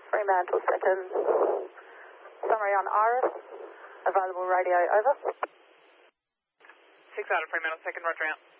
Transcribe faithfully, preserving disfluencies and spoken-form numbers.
Fremantle second. Summary on Iris. Available radio, over. six out of Fremantle second, roger out.